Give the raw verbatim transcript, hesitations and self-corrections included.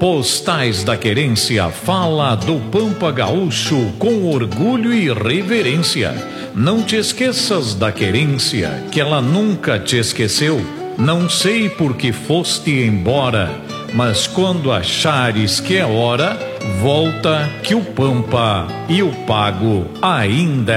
Postais da Querência fala do Pampa Gaúcho com orgulho e reverência. Não te esqueças da Querência, que ela nunca te esqueceu. Não sei por que foste embora, mas quando achares que é hora, volta que o Pampa e o Pago ainda